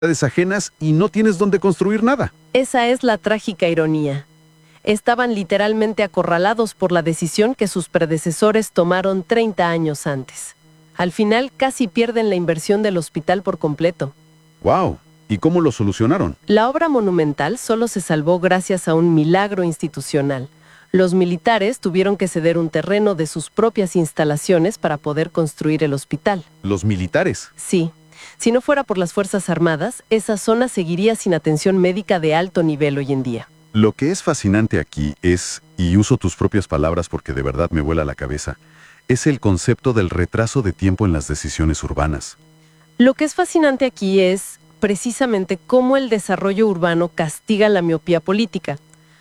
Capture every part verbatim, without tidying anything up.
ajenas y no tienes dónde construir nada. Esa es la trágica ironía. Estaban literalmente acorralados por la decisión que sus predecesores tomaron treinta años antes. Al final casi pierden la inversión del hospital por completo. ¡Wow! ¿Y cómo lo solucionaron? La obra monumental solo se salvó gracias a un milagro institucional. Los militares tuvieron que ceder un terreno de sus propias instalaciones para poder construir el hospital. ¿Los militares? Sí. Si no fuera por las Fuerzas Armadas, esa zona seguiría sin atención médica de alto nivel hoy en día. Lo que es fascinante aquí es, y uso tus propias palabras porque de verdad me vuela la cabeza, es el concepto del retraso de tiempo en las decisiones urbanas. Lo que es fascinante aquí es precisamente cómo el desarrollo urbano castiga la miopía política.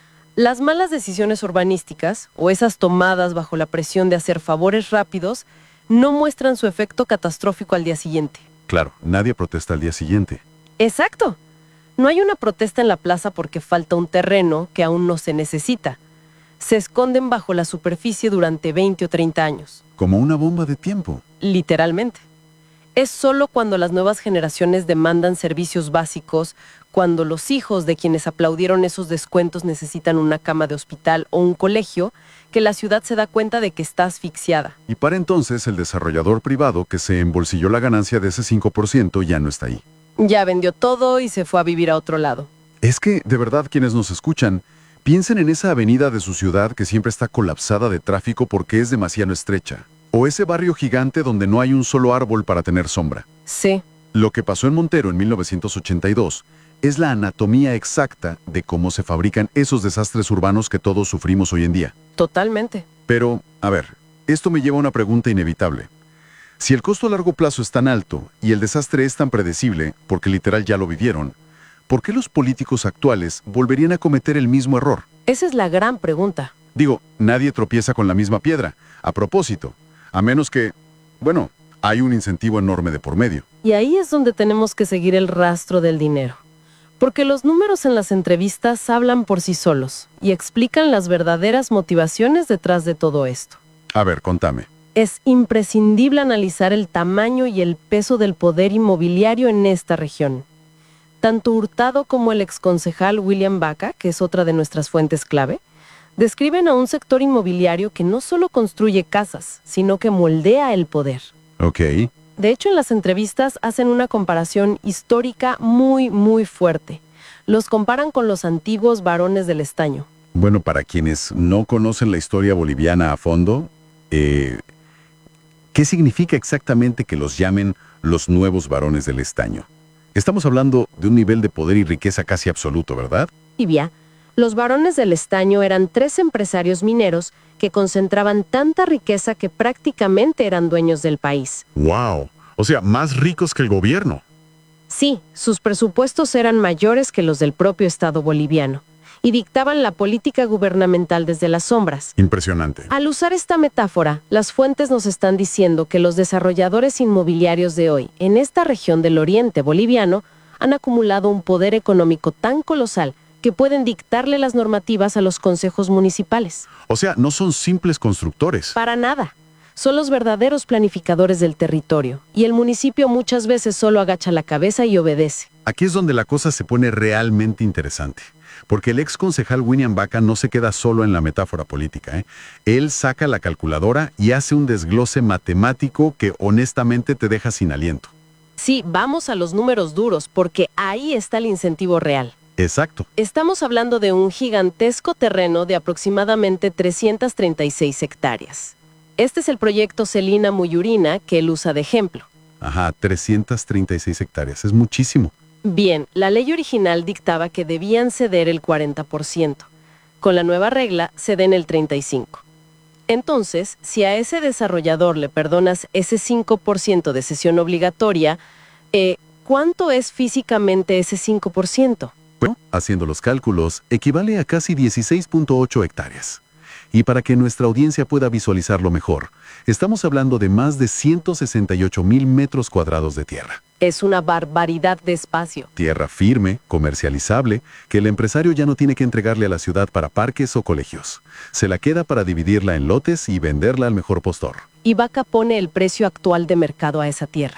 Las malas decisiones urbanísticas, o esas tomadas bajo la presión de hacer favores rápidos, no muestran su efecto catastrófico al día siguiente. Claro, nadie protesta al día siguiente. ¡Exacto! No hay una protesta en la plaza porque falta un terreno que aún no se necesita. Se esconden bajo la superficie durante veinte o treinta años. Como una bomba de tiempo. Literalmente. Es solo cuando las nuevas generaciones demandan servicios básicos, cuando los hijos de quienes aplaudieron esos descuentos necesitan una cama de hospital o un colegio, que la ciudad se da cuenta de que está asfixiada. Y para entonces el desarrollador privado que se embolsilló la ganancia de ese cinco por ciento ya no está ahí. Ya vendió todo y se fue a vivir a otro lado. Es que, de verdad, quienes nos escuchan, piensen en esa avenida de su ciudad que siempre está colapsada de tráfico porque es demasiado estrecha. O ese barrio gigante donde no hay un solo árbol para tener sombra. Sí. Lo que pasó en Montero en mil novecientos ochenta y dos es la anatomía exacta de cómo se fabrican esos desastres urbanos que todos sufrimos hoy en día. Totalmente. Pero, a ver, esto me lleva a una pregunta inevitable. Si el costo a largo plazo es tan alto y el desastre es tan predecible, porque literal ya lo vivieron, ¿por qué los políticos actuales volverían a cometer el mismo error? Esa es la gran pregunta. Digo, nadie tropieza con la misma piedra, a propósito, a menos que, bueno, hay un incentivo enorme de por medio. Y ahí es donde tenemos que seguir el rastro del dinero. Porque los números en las entrevistas hablan por sí solos y explican las verdaderas motivaciones detrás de todo esto. A ver, contame. Es imprescindible analizar el tamaño y el peso del poder inmobiliario en esta región. Tanto Hurtado como el exconcejal William Baca, que es otra de nuestras fuentes clave, describen a un sector inmobiliario que no solo construye casas, sino que moldea el poder. Ok. De hecho, en las entrevistas hacen una comparación histórica muy, muy fuerte. Los comparan con los antiguos varones del estaño. Bueno, para quienes no conocen la historia boliviana a fondo, eh, ¿qué significa exactamente que los llamen los nuevos varones del estaño? Estamos hablando de un nivel de poder y riqueza casi absoluto, ¿verdad? Tibia, los varones del estaño eran tres empresarios mineros que concentraban tanta riqueza que prácticamente eran dueños del país. ¡Wow! O sea, más ricos que el gobierno. Sí, sus presupuestos eran mayores que los del propio Estado boliviano y dictaban la política gubernamental desde las sombras. Impresionante. Al usar esta metáfora, las fuentes nos están diciendo que los desarrolladores inmobiliarios de hoy, en esta región del oriente boliviano, han acumulado un poder económico tan colosal que pueden dictarle las normativas a los consejos municipales. O sea, no son simples constructores. Para nada. Son los verdaderos planificadores del territorio, y el municipio muchas veces solo agacha la cabeza y obedece. Aquí es donde la cosa se pone realmente interesante, porque el ex concejal William Baca no se queda solo en la metáfora política, ¿eh? Él saca la calculadora y hace un desglose matemático que honestamente te deja sin aliento. Sí, vamos a los números duros, porque ahí está el incentivo real. Exacto. Estamos hablando de un gigantesco terreno de aproximadamente trescientas treinta y seis hectáreas. Este es el proyecto Celina Muyurina que él usa de ejemplo. Ajá, trescientas treinta y seis hectáreas, es muchísimo. Bien, la ley original dictaba que debían ceder el cuarenta por ciento. Con la nueva regla, ceden el treinta y cinco por ciento. Entonces, si a ese desarrollador le perdonas ese cinco por ciento de cesión obligatoria, eh, ¿cuánto es físicamente ese cinco por ciento? Bueno, haciendo los cálculos, equivale a casi dieciséis punto ocho hectáreas. Y para que nuestra audiencia pueda visualizarlo mejor, estamos hablando de más de ciento sesenta y ocho mil metros cuadrados de tierra. Es una barbaridad de espacio. Tierra firme, comercializable, que el empresario ya no tiene que entregarle a la ciudad para parques o colegios. Se la queda para dividirla en lotes y venderla al mejor postor. Y Baca pone el precio actual de mercado a esa tierra.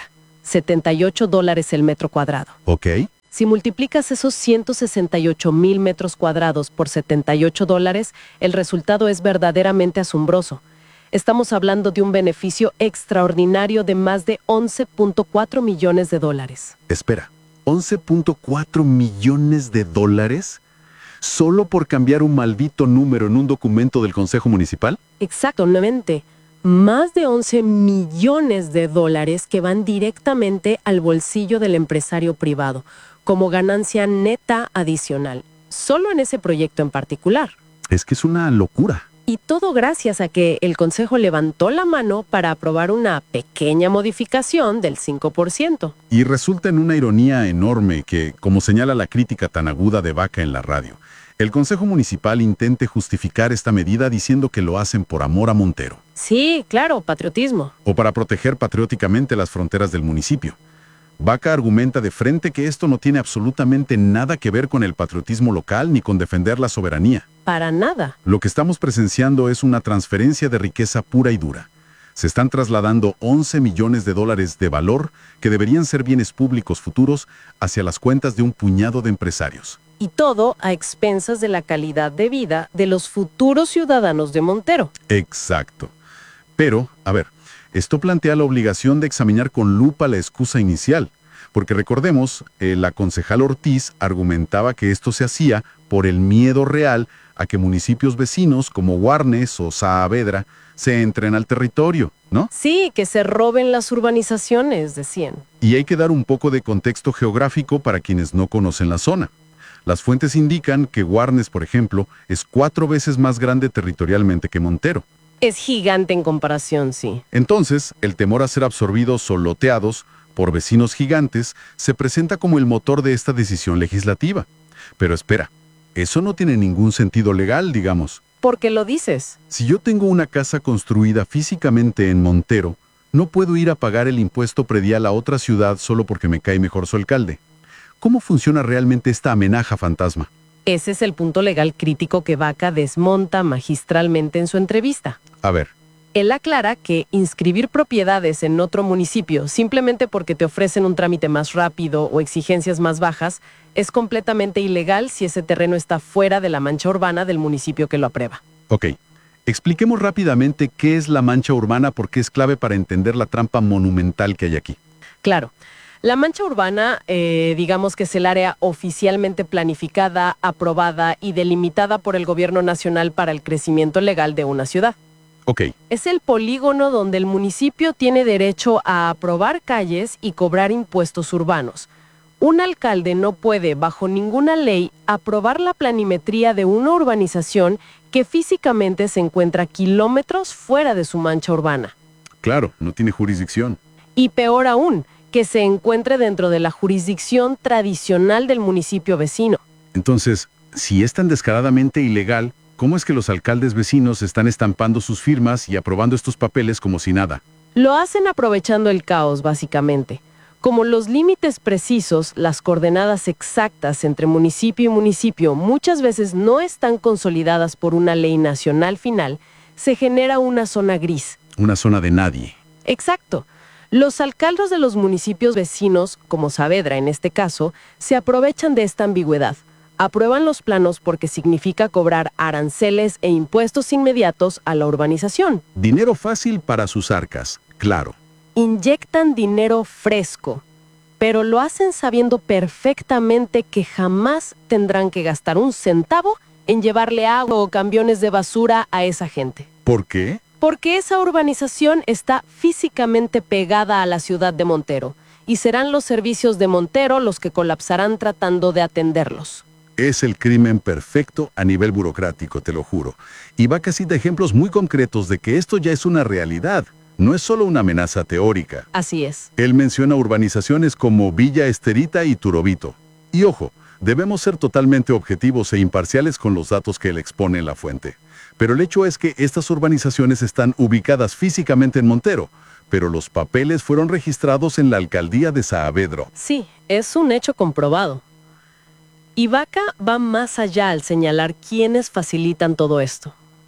setenta y ocho dólares el metro cuadrado. Ok. Si multiplicas esos ciento sesenta y ocho mil metros cuadrados por setenta y ocho dólares, el resultado es verdaderamente asombroso. Estamos hablando de un beneficio extraordinario de más de once punto cuatro millones de dólares. Espera, ¿once punto cuatro millones de dólares? ¿Solo por cambiar un maldito número en un documento del Consejo Municipal? Exactamente. Más de once millones de dólares que van directamente al bolsillo del empresario privado, como ganancia neta adicional, solo en ese proyecto en particular. Es que es una locura. Y todo gracias a que el Consejo levantó la mano para aprobar una pequeña modificación del cinco por ciento. Y resulta en una ironía enorme que, como señala la crítica tan aguda de Vaca en la radio, el Consejo Municipal intente justificar esta medida diciendo que lo hacen por amor a Montero. Sí, claro, patriotismo. O para proteger patrióticamente las fronteras del municipio. Vaca argumenta de frente que esto no tiene absolutamente nada que ver con el patriotismo local ni con defender la soberanía. Para nada. Lo que estamos presenciando es una transferencia de riqueza pura y dura. Se están trasladando once millones de dólares de valor que deberían ser bienes públicos futuros hacia las cuentas de un puñado de empresarios. Y todo a expensas de la calidad de vida de los futuros ciudadanos de Montero. Exacto. Pero, a ver, esto plantea la obligación de examinar con lupa la excusa inicial, porque recordemos, eh, la concejal Ortiz argumentaba que esto se hacía por el miedo real a que municipios vecinos como Warnes o Saavedra se entren al territorio, ¿no? Sí, que se roben las urbanizaciones, decían. Y hay que dar un poco de contexto geográfico para quienes no conocen la zona. Las fuentes indican que Warnes, por ejemplo, es cuatro veces más grande territorialmente que Montero. Es gigante en comparación, sí. Entonces, el temor a ser absorbidos o loteados por vecinos gigantes se presenta como el motor de esta decisión legislativa. Pero espera, eso no tiene ningún sentido legal, digamos. ¿Por qué lo dices? Si yo tengo una casa construida físicamente en Montero, no puedo ir a pagar el impuesto predial a otra ciudad solo porque me cae mejor su alcalde. ¿Cómo funciona realmente esta amenaza fantasma? Ese es el punto legal crítico que Vaca desmonta magistralmente en su entrevista. A ver. Él aclara que inscribir propiedades en otro municipio simplemente porque te ofrecen un trámite más rápido o exigencias más bajas es completamente ilegal si ese terreno está fuera de la mancha urbana del municipio que lo aprueba. Ok. Expliquemos rápidamente qué es la mancha urbana porque es clave para entender la trampa monumental que hay aquí. Claro. La mancha urbana, eh, digamos que es el área oficialmente planificada, aprobada y delimitada por el gobierno nacional para el crecimiento legal de una ciudad. Ok. Es el polígono donde el municipio tiene derecho a aprobar calles y cobrar impuestos urbanos. Un alcalde no puede, bajo ninguna ley, aprobar la planimetría de una urbanización que físicamente se encuentra kilómetros fuera de su mancha urbana. Claro, no tiene jurisdicción. Y peor aún, que se encuentre dentro de la jurisdicción tradicional del municipio vecino. Entonces, si es tan descaradamente ilegal, ¿cómo es que los alcaldes vecinos están estampando sus firmas y aprobando estos papeles como si nada? Lo hacen aprovechando el caos, básicamente. Como los límites precisos, las coordenadas exactas entre municipio y municipio muchas veces no están consolidadas por una ley nacional final, se genera una zona gris. Una zona de nadie. Exacto. Los alcaldes de los municipios vecinos, como Saavedra en este caso, se aprovechan de esta ambigüedad. Aprueban los planos porque significa cobrar aranceles e impuestos inmediatos a la urbanización. Dinero fácil para sus arcas, claro. Inyectan dinero fresco, pero lo hacen sabiendo perfectamente que jamás tendrán que gastar un centavo en llevarle agua o camiones de basura a esa gente. ¿Por qué? Porque esa urbanización está físicamente pegada a la ciudad de Montero, y serán los servicios de Montero los que colapsarán tratando de atenderlos. Es el crimen perfecto a nivel burocrático, te lo juro. Y Vaca cita ejemplos muy concretos de que esto ya es una realidad. No es solo una amenaza teórica. Así es. Él menciona urbanizaciones como Villa Esterita y Turovito. Y ojo, debemos ser totalmente objetivos e imparciales con los datos que él expone en la fuente. Pero el hecho es que estas urbanizaciones están ubicadas físicamente en Montero, pero los papeles fueron registrados en la alcaldía de Saavedra. Sí, es un hecho comprobado. Y Vaca va más allá al señalar quiénes facilitan todo esto.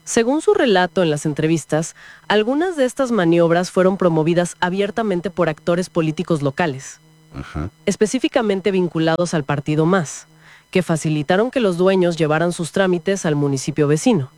Según su relato en las entrevistas, algunas de estas maniobras fueron promovidas abiertamente por actores políticos locales, Ajá. específicamente vinculados al partido MAS, que facilitaron que los dueños llevaran sus trámites al municipio vecino.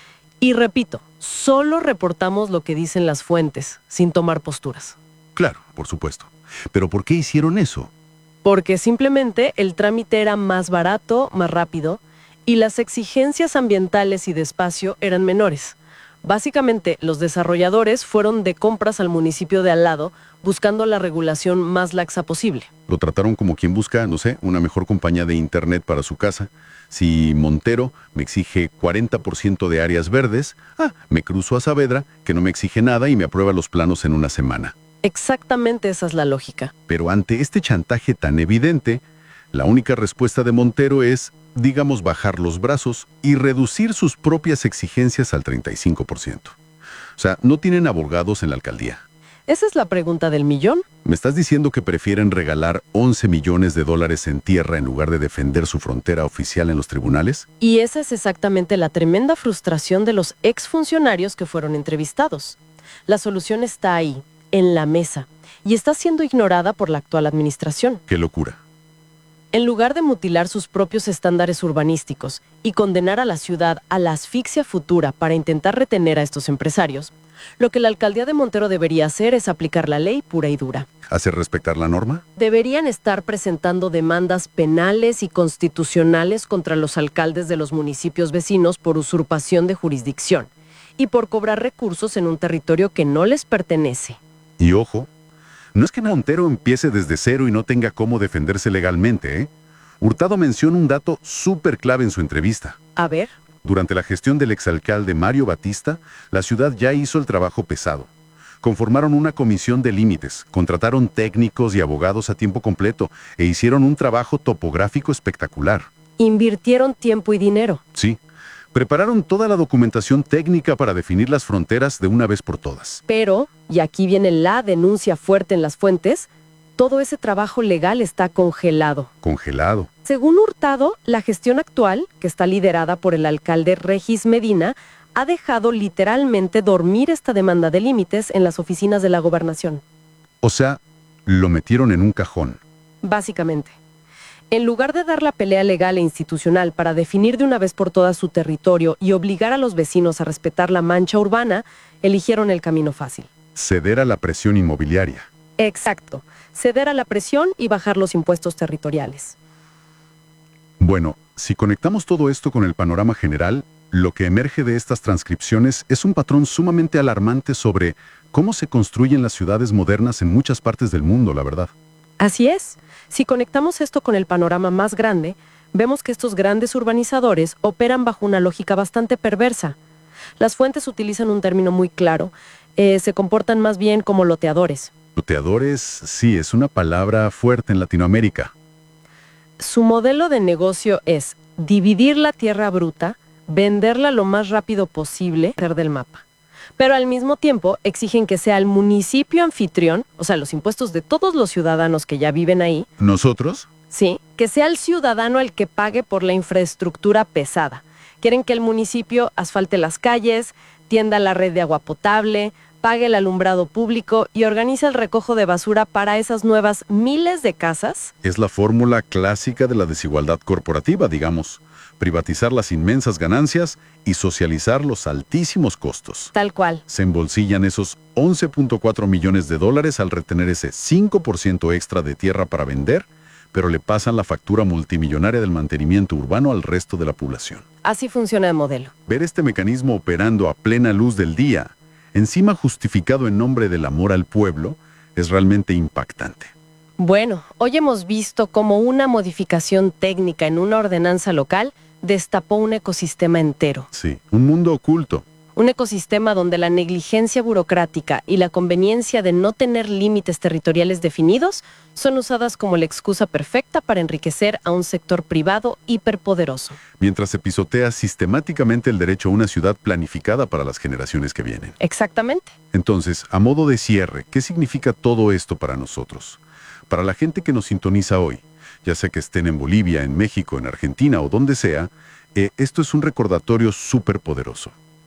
Y repito, solo reportamos lo que dicen las fuentes, sin tomar posturas. Claro, por supuesto. Pero ¿por qué hicieron eso? Porque simplemente el trámite era más barato, más rápido, y las exigencias ambientales y de espacio eran menores. Básicamente, los desarrolladores fueron de compras al municipio de al lado, buscando la regulación más laxa posible. Lo trataron como quien busca, no sé, una mejor compañía de internet para su casa. Si Montero me exige cuarenta por ciento de áreas verdes, ah, me cruzo a Saavedra, que no me exige nada y me aprueba los planos en una semana. Exactamente esa es la lógica. Pero ante este chantaje tan evidente, la única respuesta de Montero es, digamos, bajar los brazos y reducir sus propias exigencias al treinta y cinco por ciento. O sea, no tienen abogados en la alcaldía. Esa es la pregunta del millón. ¿Me estás diciendo que prefieren regalar once millones de dólares en tierra en lugar de defender su frontera oficial en los tribunales? Y esa es exactamente la tremenda frustración de los exfuncionarios que fueron entrevistados. La solución está ahí, en la mesa, y está siendo ignorada por la actual administración. ¡Qué locura! En lugar de mutilar sus propios estándares urbanísticos y condenar a la ciudad a la asfixia futura para intentar retener a estos empresarios, lo que la alcaldía de Montero debería hacer es aplicar la ley pura y dura. ¿Hacer respetar la norma? Deberían estar presentando demandas penales y constitucionales contra los alcaldes de los municipios vecinos por usurpación de jurisdicción y por cobrar recursos en un territorio que no les pertenece. Y ojo, no es que Montero empiece desde cero y no tenga cómo defenderse legalmente, ¿eh? Hurtado menciona un dato súper clave en su entrevista. A ver. Durante la gestión del exalcalde Mario Batista, la ciudad ya hizo el trabajo pesado. Conformaron una comisión de límites, contrataron técnicos y abogados a tiempo completo e hicieron un trabajo topográfico espectacular. Invirtieron tiempo y dinero. Sí. Prepararon toda la documentación técnica para definir las fronteras de una vez por todas. Pero, y aquí viene la denuncia fuerte en las fuentes, todo ese trabajo legal está congelado. Congelado. Según Hurtado, la gestión actual, que está liderada por el alcalde Regis Medina, ha dejado literalmente dormir esta demanda de límites en las oficinas de la gobernación. O sea, lo metieron en un cajón. Básicamente. En lugar de dar la pelea legal e institucional para definir de una vez por todas su territorio y obligar a los vecinos a respetar la mancha urbana, eligieron el camino fácil. Ceder a la presión inmobiliaria. Exacto. Ceder a la presión y bajar los impuestos territoriales. Bueno, si conectamos todo esto con el panorama general, lo que emerge de estas transcripciones es un patrón sumamente alarmante sobre cómo se construyen las ciudades modernas en muchas partes del mundo, la verdad. Así es. Si conectamos esto con el panorama más grande, vemos que estos grandes urbanizadores operan bajo una lógica bastante perversa. Las fuentes utilizan un término muy claro. Eh, se comportan más bien como loteadores. Loteadores, sí, es una palabra fuerte en Latinoamérica. Su modelo de negocio es dividir la tierra bruta, venderla lo más rápido posible, hacer del mapa. Pero al mismo tiempo exigen que sea el municipio anfitrión, o sea, los impuestos de todos los ciudadanos que ya viven ahí. ¿Nosotros? Sí, que sea el ciudadano el que pague por la infraestructura pesada. Quieren que el municipio asfalte las calles, tienda la red de agua potable, pague el alumbrado público y organice el recojo de basura para esas nuevas miles de casas. Es la fórmula clásica de la desigualdad corporativa, digamos. Privatizar las inmensas ganancias y socializar los altísimos costos. Tal cual. Se embolsillan esos once punto cuatro millones de dólares al retener ese cinco por ciento extra de tierra para vender, pero le pasan la factura multimillonaria del mantenimiento urbano al resto de la población. Así funciona el modelo. Ver este mecanismo operando a plena luz del día, encima justificado en nombre del amor al pueblo, es realmente impactante. Bueno, hoy hemos visto cómo una modificación técnica en una ordenanza local destapó un ecosistema entero. Sí, un mundo oculto. Un ecosistema donde la negligencia burocrática y la conveniencia de no tener límites territoriales definidos son usadas como la excusa perfecta para enriquecer a un sector privado hiperpoderoso. Mientras se pisotea sistemáticamente el derecho a una ciudad planificada para las generaciones que vienen. Exactamente. Entonces, a modo de cierre, ¿qué significa todo esto para nosotros? Para la gente que nos sintoniza hoy, ya sea que estén en Bolivia, en México, en Argentina o donde sea, eh, esto es un recordatorio súper poderoso.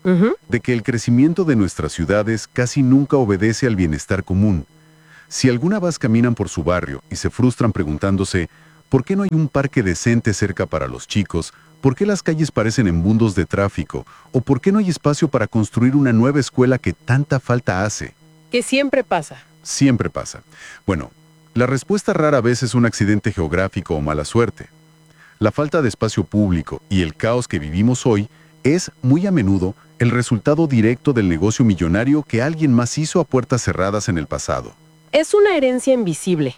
Ujú. de que el crecimiento de nuestras ciudades casi nunca obedece al bienestar común. Si alguna vez caminan por su barrio y se frustran preguntándose ¿por qué no hay un parque decente cerca para los chicos? ¿Por qué las calles parecen embundos de tráfico? ¿O por qué no hay espacio para construir una nueva escuela que tanta falta hace? Que siempre pasa. Siempre pasa. Bueno, la respuesta rara vez es un accidente geográfico o mala suerte. La falta de espacio público y el caos que vivimos hoy es, muy a menudo, el resultado directo del negocio millonario que alguien más hizo a puertas cerradas en el pasado. Es una herencia invisible.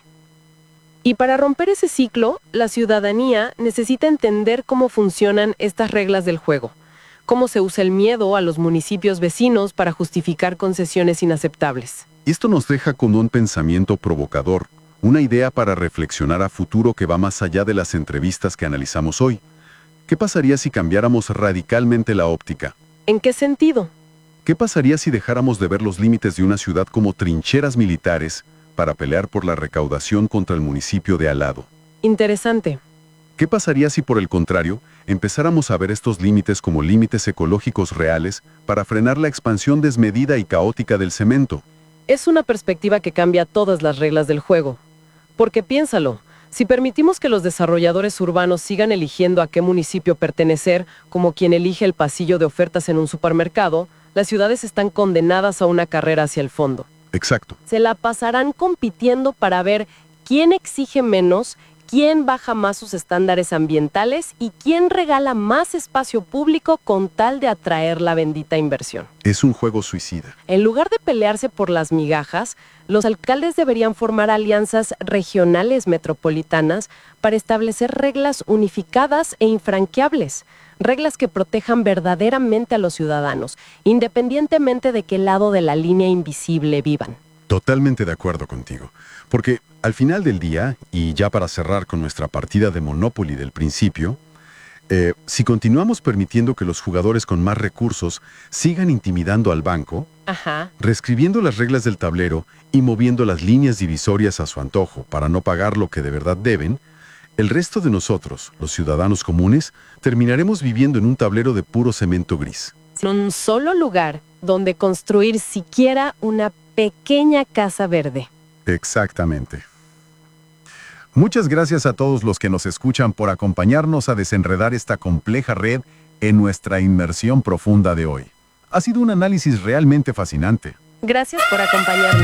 Y para romper ese ciclo, la ciudadanía necesita entender cómo funcionan estas reglas del juego, cómo se usa el miedo a los municipios vecinos para justificar concesiones inaceptables. Y esto nos deja con un pensamiento provocador, una idea para reflexionar a futuro que va más allá de las entrevistas que analizamos hoy. ¿Qué pasaría si cambiáramos radicalmente la óptica? ¿En qué sentido? ¿Qué pasaría si dejáramos de ver los límites de una ciudad como trincheras militares para pelear por la recaudación contra el municipio de al lado? Interesante. ¿Qué pasaría si, por el contrario, empezáramos a ver estos límites como límites ecológicos reales para frenar la expansión desmedida y caótica del cemento? Es una perspectiva que cambia todas las reglas del juego. Porque piénsalo, si permitimos que los desarrolladores urbanos sigan eligiendo a qué municipio pertenecer, como quien elige el pasillo de ofertas en un supermercado, las ciudades están condenadas a una carrera hacia el fondo. Exacto. Se la pasarán compitiendo para ver quién exige menos, quién baja más sus estándares ambientales y quién regala más espacio público con tal de atraer la bendita inversión. Es un juego suicida. En lugar de pelearse por las migajas, los alcaldes deberían formar alianzas regionales metropolitanas para establecer reglas unificadas e infranqueables, reglas que protejan verdaderamente a los ciudadanos, independientemente de qué lado de la línea invisible vivan. Totalmente de acuerdo contigo. Porque al final del día, y ya para cerrar con nuestra partida de Monopoly del principio, eh, si continuamos permitiendo que los jugadores con más recursos sigan intimidando al banco, Ajá. reescribiendo las reglas del tablero y moviendo las líneas divisorias a su antojo para no pagar lo que de verdad deben, el resto de nosotros, los ciudadanos comunes, terminaremos viviendo en un tablero de puro cemento gris. Sin un solo lugar donde construir siquiera una pequeña casa verde. Exactamente. Muchas gracias a todos los que nos escuchan por acompañarnos a desenredar esta compleja red en nuestra inmersión profunda de hoy. Ha sido un análisis realmente fascinante. Gracias por acompañarnos.